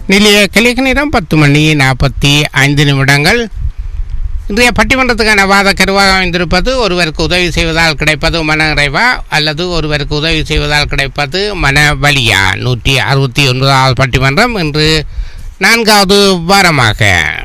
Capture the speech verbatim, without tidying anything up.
நிலைய கிழக்கு நேரம் பத்து மணி நாற்பத்தி ஐந்து நிமிடங்கள். இன்றைய பட்டிமன்றத்துக்கான வாத கருவாக அமைந்திருப்பது ஒருவருக்கு உதவி செய்வதால் கிடைப்பது மன நிறைவா அல்லது ஒருவருக்கு உதவி செய்வதால் கிடைப்பது மன வலியா? நூற்றி அறுபத்தி ஒன்பதாவது பட்டிமன்றம் இன்று நான்காவது வாரமாக